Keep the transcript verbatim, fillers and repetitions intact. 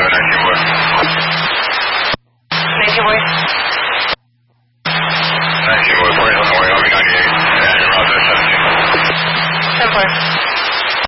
nineteen boy. nineteen boy. nineteen boy, forty on the way, I'll be ninety-eight. And route seventeen. ten four.